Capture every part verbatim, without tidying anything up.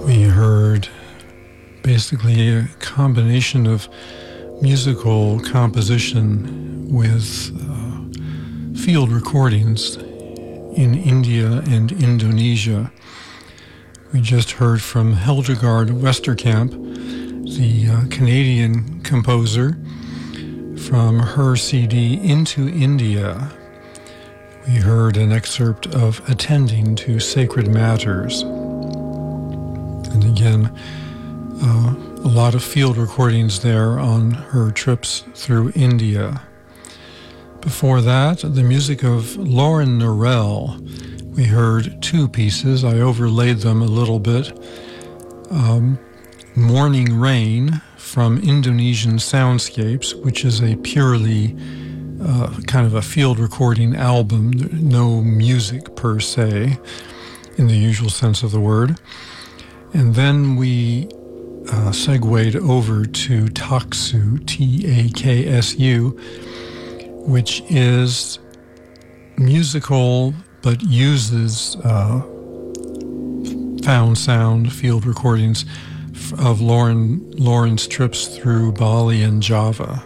We heard basically a combination of musical composition with uh, field recordings in India and Indonesia. We just heard from Hildegard Westerkamp, the uh, Canadian composer, from her C D Into India. We heard an excerpt of Attending to Sacred Matters. And again, uh, a lot of field recordings there on her trips through India. Before that, the music of Lauren Norell. We heard two pieces. I overlaid them a little bit. Um, Morning Rain from Indonesian Soundscapes, which is a purely uh, kind of a field recording album, no music per se, in the usual sense of the word. And then we uh, segued over to Taksu, T A K S U, which is musical but uses uh, found sound field recordings of Lauren Lauren's trips through Bali and Java.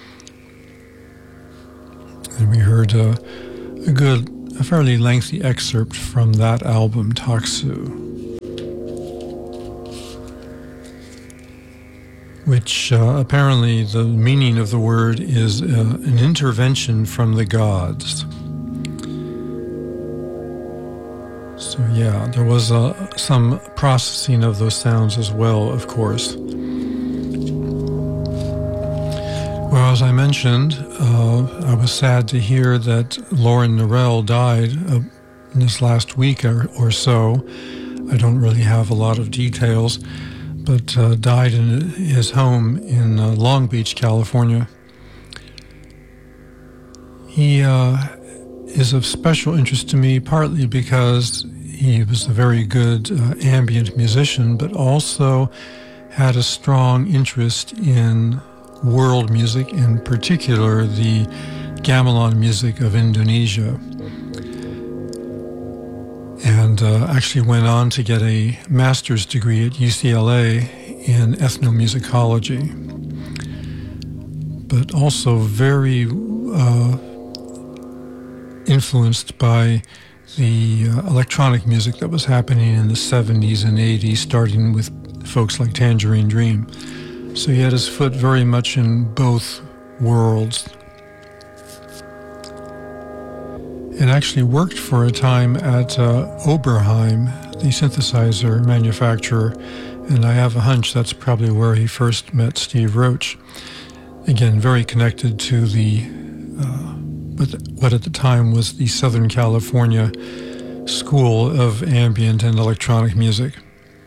And we heard a, a good, a fairly lengthy excerpt from that album, Taksu, which uh, apparently the meaning of the word is uh, an intervention from the gods. So yeah, there was uh, some processing of those sounds as well, of course. Well, as I mentioned, uh, I was sad to hear that Lauren Norell died uh, in this last week or, or so. I don't really have a lot of details, but uh, died in his home in uh, Long Beach, California. He uh, is of special interest to me, partly because he was a very good uh, ambient musician, but also had a strong interest in world music, in particular the gamelan music of Indonesia. And uh, actually went on to get a master's degree at U C L A in ethnomusicology. But also very uh, influenced by the uh, electronic music that was happening in the seventies and eighties, starting with folks like Tangerine Dream. So he had his foot very much in both worlds. And actually worked for a time at uh, Oberheim, the synthesizer manufacturer, and I have a hunch that's probably where he first met Steve Roach. Again, very connected to the uh, but what at the time was the Southern California School of Ambient and Electronic Music.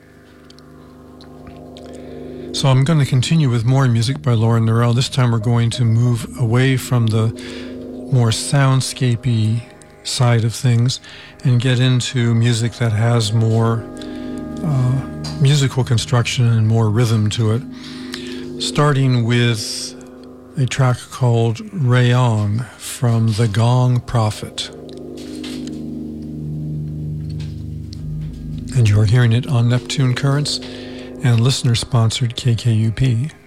So I'm going to continue with more music by Lauren Norell. This time we're going to move away from the more soundscapey side of things and get into music that has more uh, musical construction and more rhythm to it, starting with a track called Rayong from the Gong Prophet. And you're hearing it on Neptune Currents and listener-sponsored K K U P.